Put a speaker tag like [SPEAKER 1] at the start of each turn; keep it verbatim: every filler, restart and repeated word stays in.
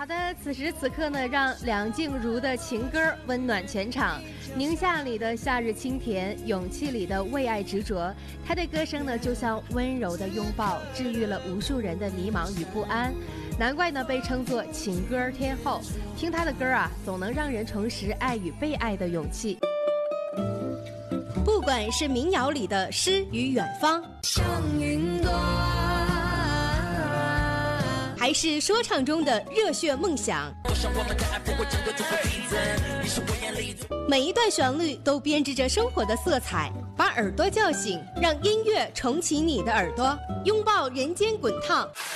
[SPEAKER 1] 好的，此时此刻呢，让梁静茹的情歌温暖全场。宁夏里的夏日清甜，勇气里的为爱执着。她的歌声呢，就像温柔的拥抱，治愈了无数人的迷茫与不安。难怪呢，被称作情歌天后。听她的歌啊，总能让人重拾爱与被爱的勇气。不管是民谣里的诗与远方，像云朵，还是说唱中的热血梦想，每一段旋律都编织着生活的色彩，把耳朵叫醒，让音乐重启你的耳朵，拥抱人间滚烫。